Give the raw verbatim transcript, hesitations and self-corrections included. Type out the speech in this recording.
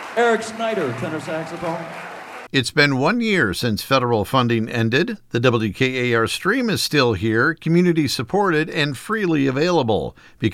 Eric Snyder, tenor saxophone. It's been one year since federal funding ended. The W K A R stream is still here, community supported, and freely available. Because